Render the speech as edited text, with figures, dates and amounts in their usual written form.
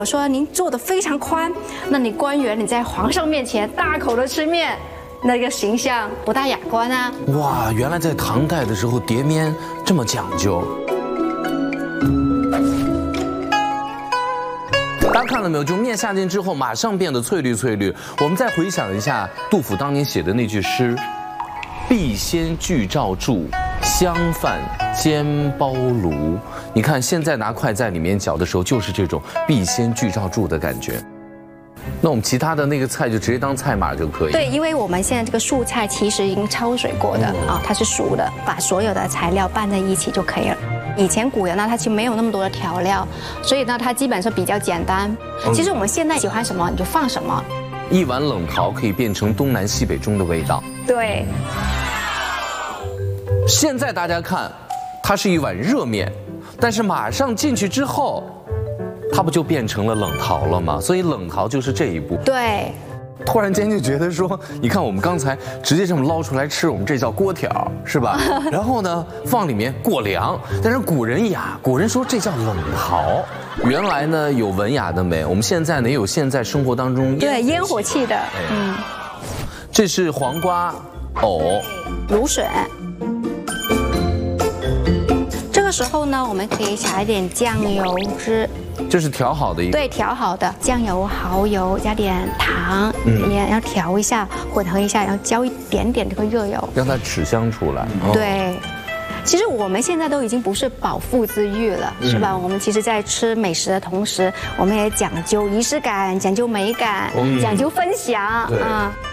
我说您做的非常宽，那你官员你在皇上面前大口的吃面，那个形象不大雅观啊。 哇，原来在唐代的时候叠面这么讲究。大家看了没有？就面下进之后，马上变得翠绿翠绿。我们再回想一下杜甫当年写的那句诗：“必先具照柱，香饭煎包炉。”你看现在拿筷在里面搅的时候，就是这种必先具照柱的感觉。那我们其他的那个菜就直接当菜码就可以。 对，因为我们现在这个素菜其实已经焯水过的啊，它是熟的，把所有的材料拌在一起就可以了。以前古人呢，它其实没有那么多的调料，所以呢，它基本上比较简单。其实我们现在喜欢什么你就放什么。 一碗冷淘可以变成东南西北中的味道。 对。 现在大家看，它是一碗热面，但是马上进去之后，它不就变成了冷淘了吗？所以冷淘就是这一步。 对。 突然间就觉得说，你看我们刚才直接这么捞出来吃，我们这叫锅条，是吧？然后呢，放里面过凉。但是古人雅，古人说这叫冷淘。原来呢有文雅的美，我们现在呢也有现在生活当中对烟火气的， 这是黄瓜、藕、 芦笋。这个时候呢，我们可以撒一点酱油汁。 这是调好的一个， 对，调好的酱油、蚝油，加点糖，然后调一下，混合一下，然后浇一点点这个热油， 让它豉香出来。 对，其实我们现在都已经不是饱腹之欲了，是吧？我们其实在吃美食的同时，我们也讲究仪式感，讲究美感，讲究分享啊。